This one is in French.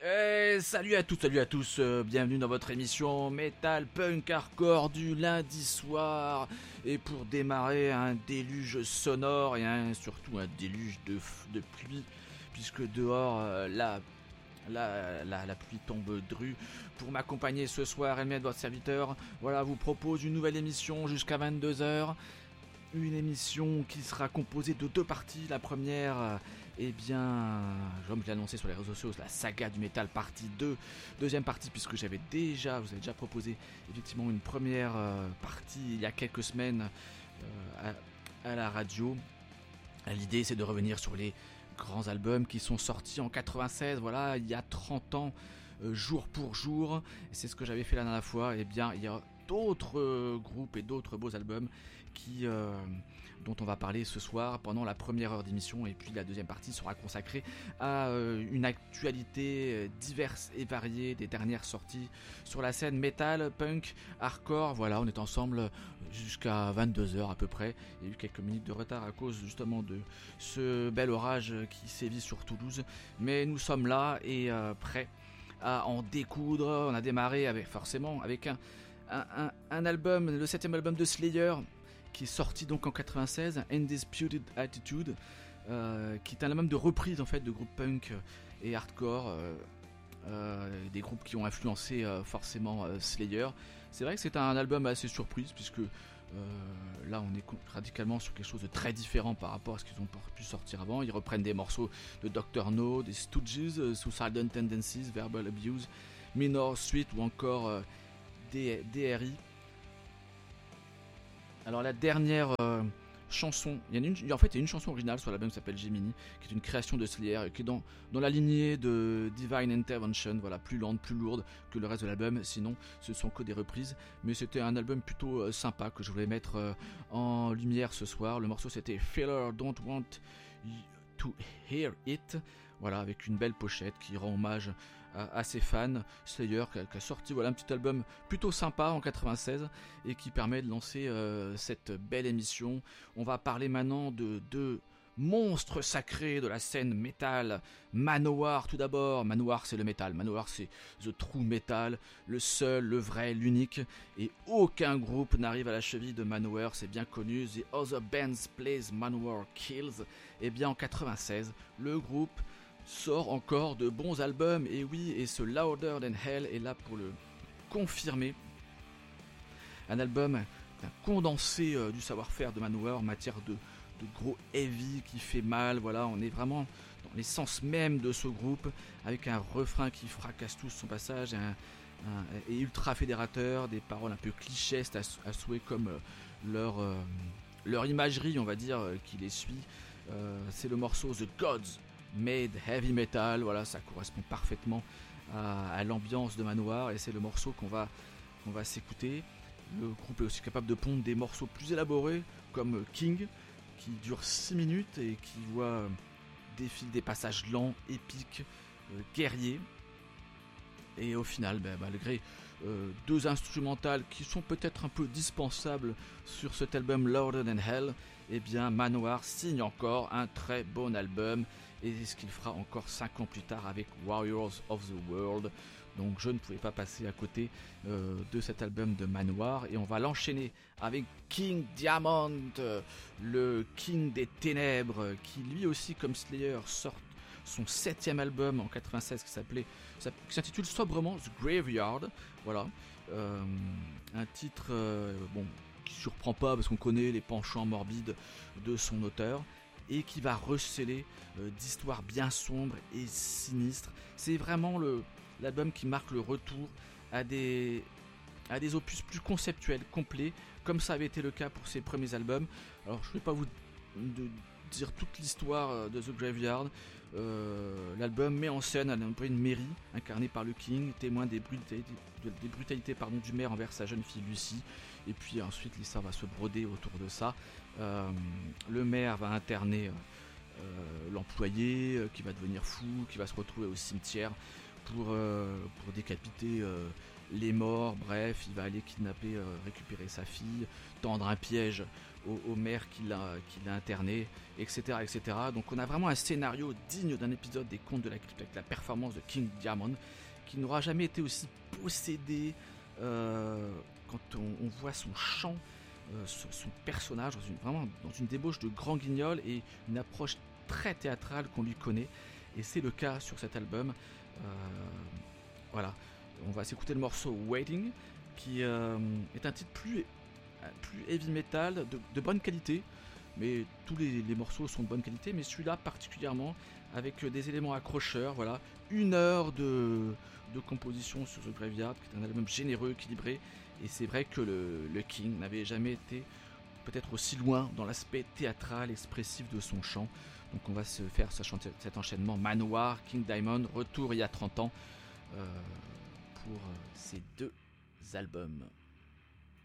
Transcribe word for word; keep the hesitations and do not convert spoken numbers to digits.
Et salut à tous, salut à tous, euh, bienvenue dans votre émission Metal Punk Hardcore du lundi soir. Et pour démarrer, un déluge sonore et un, surtout un déluge de, de pluie, puisque dehors euh, la, la, la, la pluie tombe drue. Pour m'accompagner ce soir, Elmet, votre serviteur, voilà, vous propose une nouvelle émission jusqu'à vingt-deux heures. Une émission qui sera composée de deux parties. La première, euh, eh bien, comme je l'ai annoncé sur les réseaux sociaux, la saga du métal partie deux. Deuxième partie, puisque j'avais déjà, vous avez déjà proposé effectivement une première euh, partie il y a quelques semaines euh, à, à la radio. L'idée, c'est de revenir sur les grands albums qui sont sortis en quatre-vingt-seize, voilà, il y a trente ans, euh, jour pour jour. Et c'est ce que j'avais fait la dernière fois. Eh bien, il y a d'autres euh, groupes et d'autres beaux albums qui, euh, dont on va parler ce soir pendant la première heure d'émission, et puis la deuxième partie sera consacrée à euh, une actualité euh, diverse et variée des dernières sorties sur la scène metal, punk, hardcore. Voilà, on est ensemble jusqu'à vingt-deux heures à peu près. Il y a eu quelques minutes de retard à cause justement de ce bel orage qui sévit sur Toulouse, mais nous sommes là et euh, prêts à en découdre. On a démarré avec, forcément avec un Un, un, un album, le septième album de Slayer, qui est sorti donc en quatre-vingt-seize, Undisputed Attitude, euh, qui est un album de reprise en fait de groupes punk et hardcore, euh, euh, des groupes qui ont influencé euh, forcément euh, Slayer. C'est vrai que c'est un album assez surprise, puisque euh, là on est radicalement sur quelque chose de très différent par rapport à ce qu'ils ont pu sortir avant. Ils reprennent des morceaux de docteur No, des Stooges, euh, Suicidal Tendencies, Verbal Abuse, Minor Threat ou encore euh, D R I. Alors la dernière euh, chanson, il y en a une, en fait il y a une chanson originale sur l'album qui s'appelle Gemini, qui est une création de Slayer, qui est dans, dans la lignée de Divine Intervention, voilà, plus lente, plus lourde que le reste de l'album, sinon ce sont que des reprises, mais c'était un album plutôt euh, sympa que je voulais mettre euh, en lumière ce soir. Le morceau c'était Failure Don't Want to Hear It, voilà, avec une belle pochette qui rend hommage à, à ses fans. Slayer qui a, qui a sorti voilà, un petit album plutôt sympa en quatre-vingt-seize et qui permet de lancer euh, cette belle émission. On va parler maintenant de deux monstres sacrés de la scène métal. Manowar tout d'abord. Manowar c'est le métal, Manowar c'est the true metal, le seul, le vrai, l'unique, et aucun groupe n'arrive à la cheville de Manowar, c'est bien connu. The Other Bands Plays Manowar Kills. Et bien en quatre-vingt-seize, le groupe sort encore de bons albums, et oui, et ce Louder Than Hell est là pour le confirmer. Un album, un condensé euh, du savoir-faire de Manowar en matière de, de gros heavy qui fait mal. Voilà, on est vraiment dans l'essence même de ce groupe, avec un refrain qui fracasse tout son passage, un, un, et ultra fédérateur, des paroles un peu clichés à, à souhait, comme euh, leur, euh, leur imagerie, on va dire, euh, qui les suit. Euh, c'est le morceau The Gods Made Heavy Metal, voilà, ça correspond parfaitement à, à l'ambiance de Manowar, et c'est le morceau qu'on va, qu'on va s'écouter. Le groupe est aussi capable de pondre des morceaux plus élaborés, comme King, qui dure six minutes et qui voit euh, défiler des passages lents, épiques, euh, guerriers. Et au final, ben, malgré euh, deux instrumentales qui sont peut-être un peu dispensables sur cet album Louder Than Hell, eh bien Manowar signe encore un très bon album, et ce qu'il fera encore cinq ans plus tard avec Warriors of the World. Donc je ne pouvais pas passer à côté euh, de cet album de Manowar, et on va l'enchaîner avec King Diamond, euh, le King des Ténèbres, qui lui aussi comme Slayer sort son septième album en quatre-vingt-seize qui s'appelait, qui s'intitule sobrement The Graveyard. Voilà, euh, un titre euh, bon, qui surprend pas parce qu'on connaît les penchants morbides de son auteur, et qui va receler euh, d'histoires bien sombres et sinistres. C'est vraiment le, l'album qui marque le retour à des, à des opus plus conceptuels, complets, comme ça avait été le cas pour ses premiers albums. Alors je ne vais pas vous de, dire toute l'histoire de The Graveyard. Euh, l'album met en scène une mairie incarnée par le King, témoin des brutalités, des brutalités pardon, du maire envers sa jeune fille Lucy, et puis ensuite l'histoire va se broder autour de ça. Euh, le maire va interner euh, l'employé euh, qui va devenir fou, qui va se retrouver au cimetière pour, euh, pour décapiter euh, les morts. Bref, il va aller kidnapper, euh, récupérer sa fille, tendre un piège au, au maire qui l'a, qui l'a interné, et cetera, et cetera. Donc on a vraiment un scénario digne d'un épisode des Contes de la Crypte avec la performance de King Diamond, qui n'aura jamais été aussi possédé euh, quand on, on voit son chant, euh, son, son personnage, dans une, vraiment dans une débauche de grand guignol et une approche très théâtrale qu'on lui connaît. Et c'est le cas sur cet album. Euh, voilà, on va s'écouter le morceau Waiting, qui euh, est un titre plus, plus heavy metal, de, de bonne qualité, mais tous les, les morceaux sont de bonne qualité, mais celui-là particulièrement, avec des éléments accrocheurs. Voilà, une heure de, de composition sur The Graveyard, qui est un album généreux, équilibré, et c'est vrai que le, le King n'avait jamais été peut-être aussi loin dans l'aspect théâtral, expressif de son chant. Donc on va se faire cet enchaînement Manowar, King Diamond, retour il y a trente ans euh, pour ces deux albums.